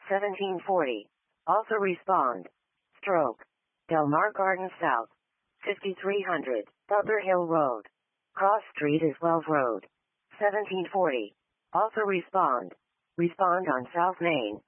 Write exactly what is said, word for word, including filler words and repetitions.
seventeen forty. Also respond. Stroke. Del Mar Gardens South. fifty-three hundred. Butler Hill Road. Cross Street is Wells Road. seventeen forty. Also respond. Respond on South Main.